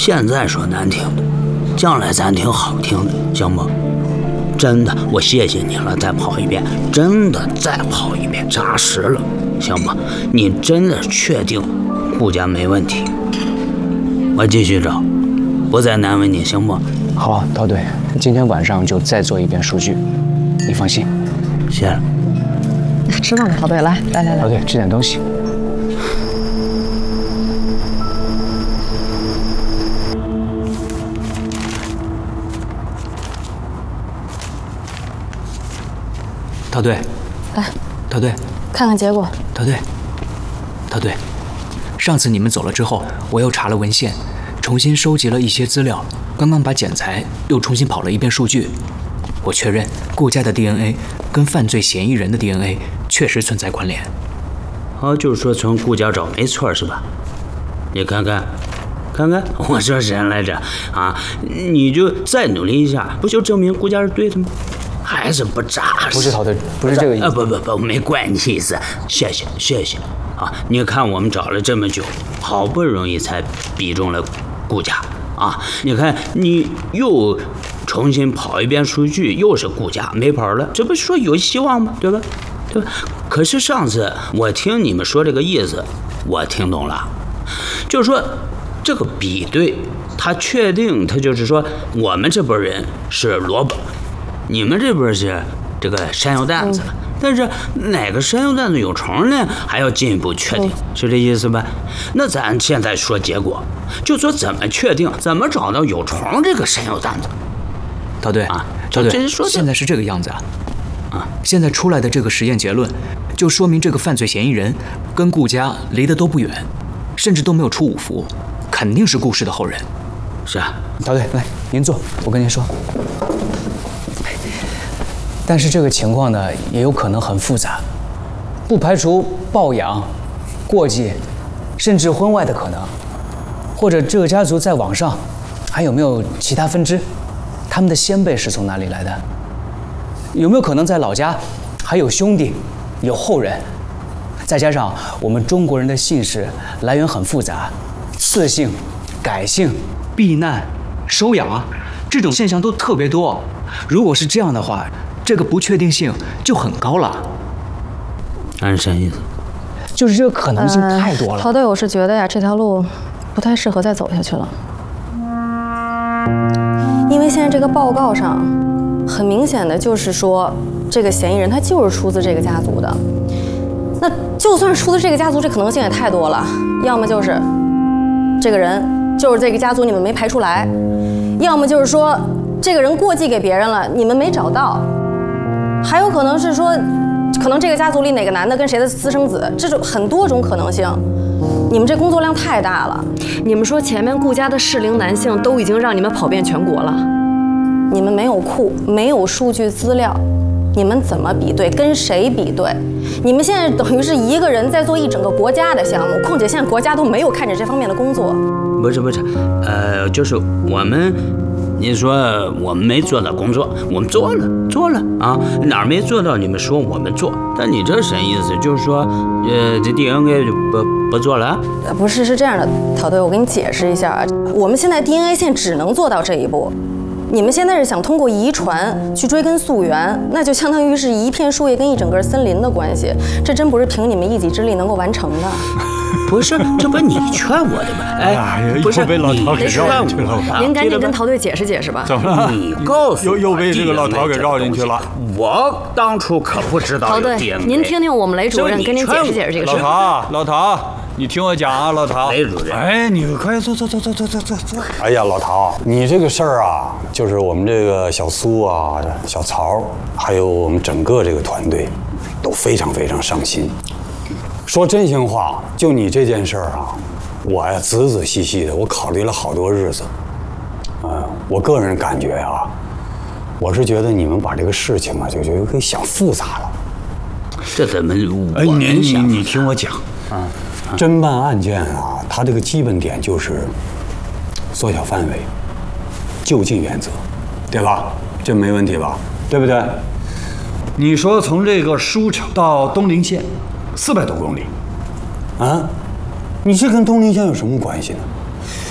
现在说难听的，将来咱听好听的，行不？真的，我谢谢你了，再跑一遍，真的再跑一遍，扎实了，行吧？你真的确定顾家没问题？我继续找，不再难为你，行不？ 好，陶队，今天晚上就再做一遍数据，你放心。 谢了。 吃饭吧，陶队，来。 陶队，吃点东西。陶队， 来， 陶队， 看看结果。 陶队，上次你们走了之后，我又查了文献，重新收集了一些资料，刚刚把检材又重新跑了一遍数据，我确认顾家的 DNA 跟犯罪嫌疑人的 DNA 确实存在关联。 就是说从顾家找没错是吧？你看看，我说谁来着啊？你就再努力一下，不就证明顾家是对的吗？还是不扎实。 不是陶队，不是这个意思。 不，没关系意思。谢谢啊！你看我们找了这么久，好不容易才比中了顾家啊！你看你又重新跑一遍数据，又是顾家没跑了，这不说有希望吗？对吧？可是上次我听你们说这个意思，我听懂了，就是说这个比对，他确定他就是说我们这波人是萝卜。你们这边是这个山药蛋子，但是哪个山药蛋子有虫呢？还要进一步确定，是这意思吧？那咱现在说结果，就说怎么确定，怎么找到有虫这个山药蛋子？ 陶队啊， 陶队，现在是这个样子啊，现在出来的这个实验结论，就说明这个犯罪嫌疑人跟顾家离得都不远，甚至都没有出五福，肯定是顾氏的后人。 是啊， 陶队，来，您坐，我跟您说。但是这个情况呢，也有可能很复杂，不排除抱养、过继，甚至婚外的可能，或者这个家族在网上还有没有其他分支？他们的先辈是从哪里来的？有没有可能在老家还有兄弟、有后人？再加上我们中国人的姓氏来源很复杂，赐姓、改姓、避难、收养啊，这种现象都特别多。如果是这样的话，这个不确定性就很高了。 按啥意思？ 就是这个可能性太多了。 陶队，我是觉得呀，这条路不太适合再走下去了，因为现在这个报告上很明显的就是说，这个嫌疑人他就是出自这个家族的。那就算出自这个家族，这可能性也太多了，要么就是这个人就是这个家族你们没排出来，要么就是说这个人过继给别人了，你们没找到。还有可能是说，可能这个家族里哪个男的跟谁的私生子，这种很多种可能性。你们这工作量太大了。 你们说前面顾家的适龄男性都已经让你们跑遍全国了， 你们没有库，没有数据资料，你们怎么比对？跟谁比对？你们现在等于是一个人在做一整个国家的项目，况且现在国家都没有开展这方面的工作。 不是，就是我们。你说我们没做到工作，我们做了啊，哪儿没做到？你们说我们做，但你这什么意思？就是说，这 DNA 就不做了？ 不是，是这样的，陶队，我给你解释一下，我们现在 DNA 线只能做到这一步。你们现在是想通过遗传去追根溯源，那就相当于是一片树叶跟一整个森林的关系，这真不是凭你们一己之力能够完成的。 不是，这不你劝我的吗？哎，不是被老陶给绕进去了。 您赶紧跟陶队解释解释吧。 怎么了？ 你告诉我， 又被这个老陶给绕进去了。 我当初可不知道。 陶队，您听听我们雷主任跟您解释解释这个事。 老陶，你听我讲啊，老陶。 雷主任， 哎，你快坐。哎呀，老陶，你这个事儿啊，就是我们这个小苏啊、小曹，还有我们整个这个团队，都非常非常伤心。说真心话，就你这件事儿啊，我呀仔仔细细的，我考虑了好多日子。我个人感觉啊，我是觉得你们把这个事情啊，就给想复杂了。 这怎么？ 哎，你听我讲啊，侦办案件啊，它这个基本点就是缩小范围，就近原则，对吧？这没问题吧？对不对？你说从这个舒城到东陵县400多公里，啊，你这跟东陵县有什么关系呢？